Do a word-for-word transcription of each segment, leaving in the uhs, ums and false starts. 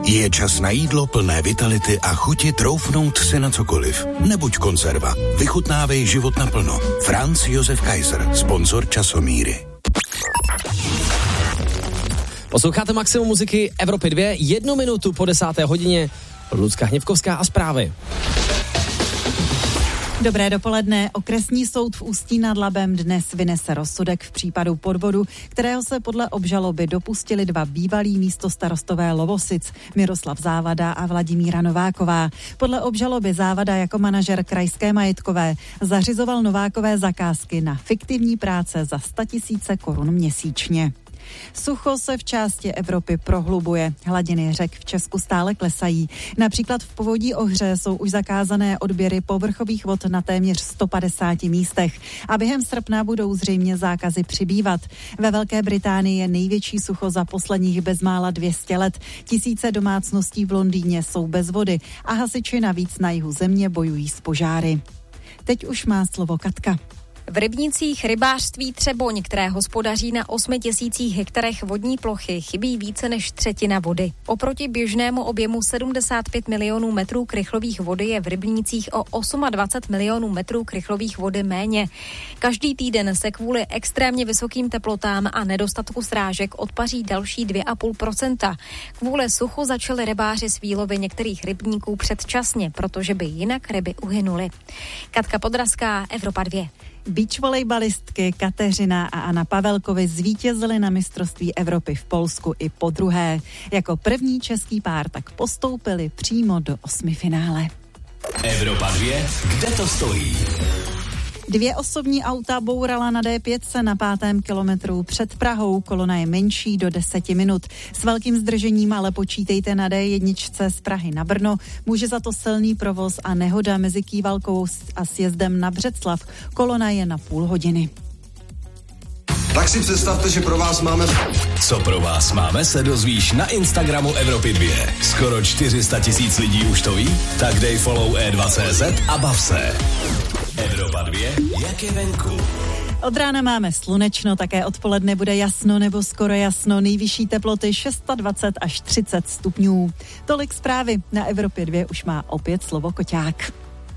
Je čas na jídlo plné vitality a chuti troufnout si na cokoliv. Nebuď konzerva. Vychutnávej život naplno. Franz Josef Kaiser, sponzor Časomíry. Posloucháte Maximum muziky Evropy dva, jednu minutu po desáté hodině. Lucka Hněvkovská a zprávy. Dobré dopoledne. Okresní soud v Ústí nad Labem dnes vynese rozsudek v případu podvodu, kterého se podle obžaloby dopustili dva bývalí místostarostové Lovosic, Miroslav Závada a Vladimíra Nováková. Podle obžaloby Závada jako manažer krajské majetkové zařizoval Novákové zakázky na fiktivní práce za sto tisíce korun měsíčně. Sucho se v části Evropy prohlubuje. Hladiny řek v Česku stále klesají. Například v povodí Ohře jsou už zakázané odběry povrchových vod na téměř sto padesáti místech. A během srpna budou zřejmě zákazy přibývat. Ve Velké Británii je největší sucho za posledních bezmála dvě stě let. Tisíce domácností v Londýně jsou bez vody a hasiči navíc na jihu země bojují s požáry. Teď už má slovo Katka. V rybnících rybářství Třeboň, které hospodaří na osmi tisících hektarech vodní plochy, chybí více než třetina vody. Oproti běžnému objemu sedmdesát pět milionů metrů krychlových vody je v rybnících o dvacet osm milionů metrů krychlových vody méně. Každý týden se kvůli extrémně vysokým teplotám a nedostatku srážek odpaří další dvě a půl procenta. Kvůli suchu začali rybáři s výlovy některých rybníků předčasně, protože by jinak ryby uhynuly. Katka Podrazská, Evropa dva. Beach volejbalistky Kateřina a Anna Pavelkovi zvítězily na mistrovství Evropy v Polsku i podruhé. Jako první český pár tak postoupili přímo do osmifinále. Evropa dva, kde to stojí? Dvě osobní auta bourala na dé pět na pátém kilometru před Prahou. Kolona je menší do deseti minut. S velkým zdržením ale počítejte na dé jedna z Prahy na Brno. Může za to silný provoz a nehoda mezi Kývalkou a sjezdem na Břeclav. Kolona je na půl hodiny. Tak si představte, že pro vás máme... Co pro vás máme, se dozvíš na Instagramu Evropy dva. Skoro čtyři sta tisíc lidí už to ví? Tak dej follow E dva tečka cé zet a bav se. Evropa dva, jak je venku? Od rána máme slunečno, také odpoledne bude jasno nebo skoro jasno, nejvyšší teploty dvacet šest až třicet stupňů. Tolik zprávy, na Evropě dva už má opět slovo Koťák.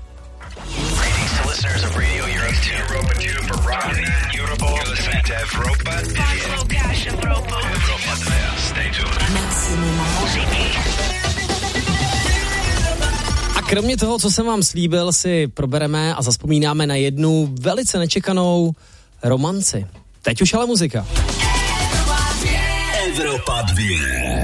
A kromě toho, co jsem vám slíbil, si probereme a zazpomínáme na jednu velice nečekanou romanci. Teď už ale muzika. Evropa dva.